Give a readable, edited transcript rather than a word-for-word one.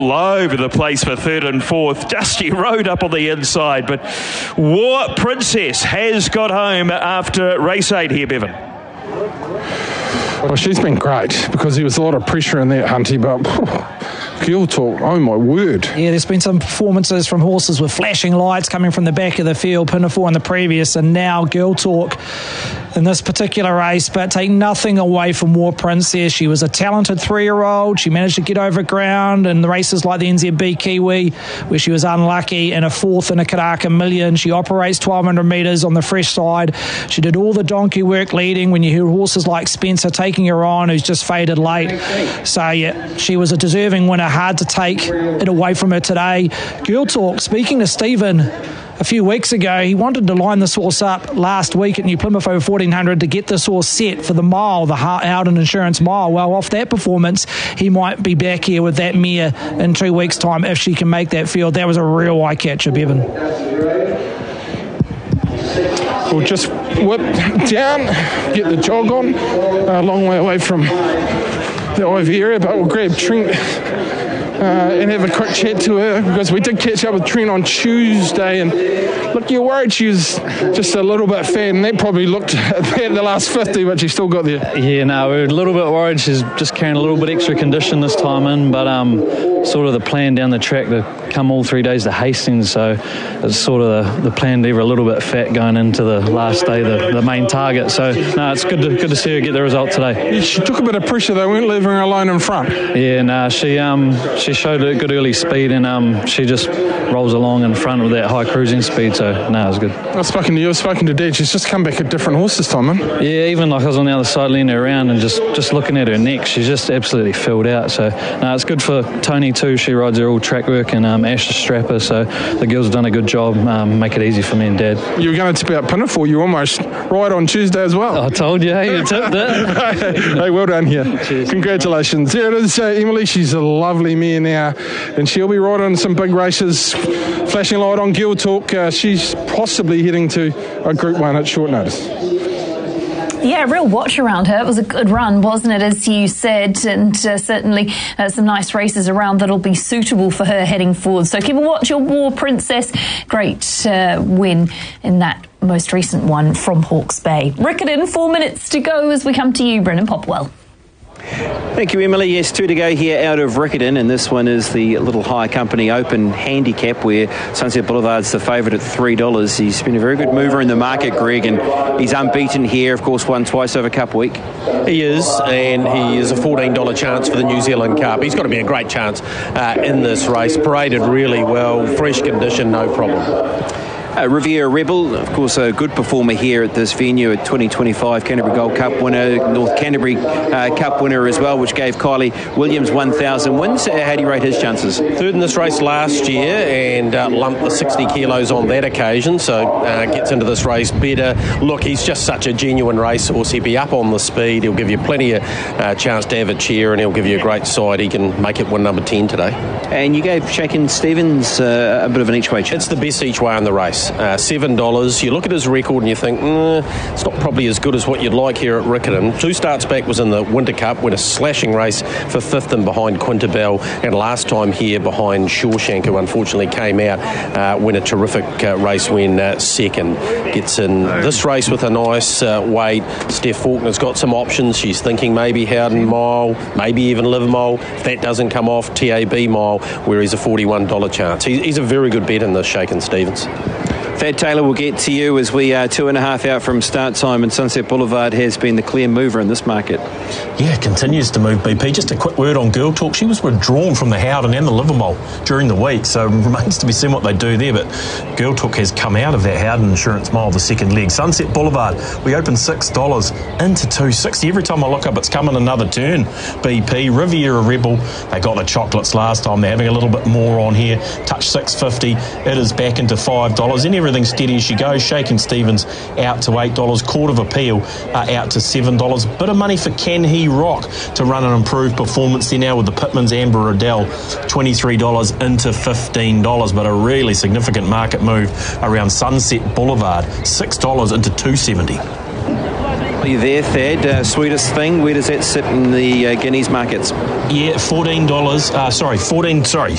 all over the place for third and fourth. Dusty Road up on the inside, but War Princess has got home after race 8 here, Bevan. Well, she's been great because there was a lot of pressure in that, Hunty, but Girl Talk, oh my word. Yeah, there's been some performances from horses with flashing lights coming from the back of the field, Pinafore in the previous, and now Girl Talk in this particular race, but take nothing away from War Princess. She was a talented 3-year-old. She managed to get over ground in the races like the NZB Kiwi, where she was unlucky, and a fourth in a Karaka Million. She operates 1,200 metres on the fresh side. She did all the donkey work leading when you hear horses like Spencer taking her on, who's just faded late. So, yeah, she was a deserving winner. Hard to take it away from her today. Girl Talk, speaking to Stephen a few weeks ago, he wanted to line this horse up last week at New Plymouth over 1400 to get this horse set for the mile, the Howden Insurance Mile. Well, off that performance, he might be back here with that mare in 2 weeks' time if she can make that field. That was a real eye-catcher, Bevan. We'll just whip down, get the jog on, a long way away from the IV area, but we'll grab Trent and have a quick chat to her, because we did catch up with Trent on Tuesday, and look, you're worried she was just a little bit fat, and that probably looked at the last 50, but she still got there. Yeah, no, we're a little bit worried she's just carrying a little bit extra condition this time in, but sort of the plan down the track to come all 3 days to Hastings, so it's sort of the plan to leave her a little bit fat going into the last day, the main target. So no, it's good to see her get the result today. Yeah, she took a bit of pressure. They weren't leaving her alone in front. Yeah, no, she showed a good early speed, and she just rolls along in front with that high cruising speed. So no, it was good. I've spoken to you, I've spoken to Dad. She's just come back a different horse this time, man. Yeah, even like I was on the other side leaning around and just looking at her neck, she's just absolutely filled out. So no, it's good for Tony too. She rides her all track work, and Ash the strapper. So the girls have done a good job. Make it easy for me and Dad. You were going to tip out Pinafore. You almost right on Tuesday as well. I told you, hey, you tipped it. Hey, well done here. Cheers. Congratulations. There it is, Emily. She's a lovely mare now, and she'll be right on some big races. Flashing light on Girl Talk. She's possibly heading to a Group 1 at short notice. Yeah, real watch around her. It was a good run, wasn't it, as you said, and certainly some nice races around that'll be suitable for her heading forward. So keep a watch your War Princess. Great win in that most recent one from Hawke's Bay. Riccarton, 4 minutes to go as we come to you, Brennan Popwell. Thank you, Emily. Yes, 2 to go here out of Riccarton, and this one is the Little Hire Company Open Handicap, where Sunset Boulevard's the favourite at $3. He's been a very good mover in the market, Greg, and he's unbeaten here, of course, won twice over Cup Week. He is, and he is a $14 chance for the New Zealand Cup. He's got to be a great chance in this race. Paraded really well, fresh condition, no problem. Riviera Rebel, of course, a good performer here at this venue, at 2025 Canterbury Gold Cup winner, North Canterbury Cup winner as well, which gave Kylie Williams 1,000 wins. How do you rate his chances? Third in this race last year, and lumped the 60 kilos on that occasion, so gets into this race better. Look, he's just such a genuine racehorse. He'll be up on the speed. He'll give you plenty of chance to have a cheer, and he'll give you a great side. He can make it win number 10 today. And you gave Shakin Stevens a bit of an each-way chance. It's the best each way in the race. $7. You look at his record and you think, it's not probably as good as what you'd like here at Riccarton. 2 starts back was in the Winter Cup, went a slashing race for 5th and behind Quintabel, and last time here behind Shawshank, who unfortunately came out, went a terrific race when 2nd. Gets in this race with a nice weight. Steph Faulkner's got some options. She's thinking maybe Howden Mile, maybe even Live Mile. If that doesn't come off, TAB Mile, where he's a $41 chance. He's a very good bet in this Shakin Stevens. Thad Taylor will get to you as we are 2.5 out from start time, and Sunset Boulevard has been the clear mover in this market. Yeah, continues to move, BP. Just a quick word on Girl Talk. She was withdrawn from the Howden and the Livermore during the week, so it remains to be seen what they do there, but Girl Talk has come out of that Howden Insurance Mile, the second leg. Sunset Boulevard, we opened $6 into $2.60. Every time I look up, it's coming another turn, BP. Riviera Rebel, they got the chocolates last time. They're having a little bit more on here. Touch $6.50. It is back into $5. And everything steady as she goes. Shakin Stevens out to $8. Court of Appeal out to $7. Bit of money for Can He Rock to run an improved performance there now with the Pitmans. Amber Riddell, $23 into $15. But a really significant market move around Sunset Boulevard. $6 into $2.70. Are you there, Thad? Sweetest Thing, where does that sit in the Guineas markets? Yeah, $14.